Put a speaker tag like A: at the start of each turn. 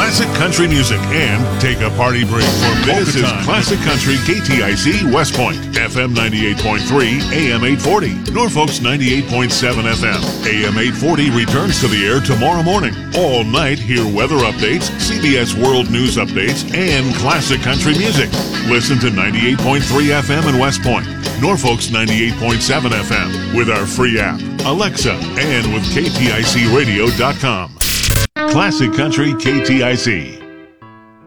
A: classic country music and take a party break for This is Classic Country KTIC West Point, FM 98.3, AM 840. Norfolk's 98.7 FM, AM 840 returns to the air tomorrow morning. All night, hear weather updates, CBS World News updates, and classic country music. Listen to 98.3 FM in West Point, Norfolk's 98.7 FM, with our free app, Alexa, and with KTICradio.com. Classic Country KTIC.